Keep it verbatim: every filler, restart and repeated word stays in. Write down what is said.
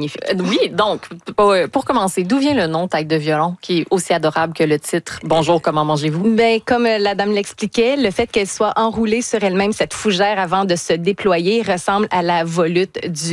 magnifique. Euh, Oui, donc, pour, pour commencer, d'où vient le nom Tête de violon, qui est aussi adorable que le titre « Bonjour, comment mangez-vous ». Ben, comme euh, la dame l'expliquait, le fait qu'elle soit enroulée sur elle-même, cette fougère avant de se déployer, ressemble à la volute du